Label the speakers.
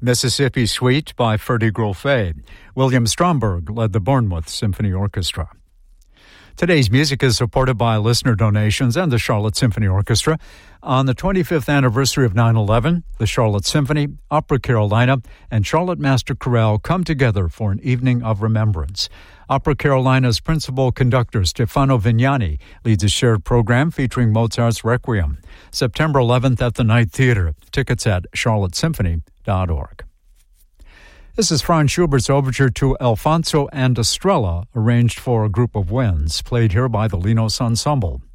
Speaker 1: Mississippi Suite by Ferdy Grolfet. William Stromberg led the Bournemouth Symphony Orchestra. Today's music is supported by listener donations and the Charlotte Symphony Orchestra. On the 25th anniversary of 9/11, the Charlotte Symphony, Opera Carolina, and Charlotte Master Chorale come together for an evening of remembrance. Opera Carolina's principal conductor, Stefano Vignani, leads a shared program featuring Mozart's Requiem. September 11th at the Knight Theater. Tickets at charlottesymphony.org. This is Franz Schubert's overture to Alfonso and Estrella, arranged for a group of winds, played here by the Linos Ensemble.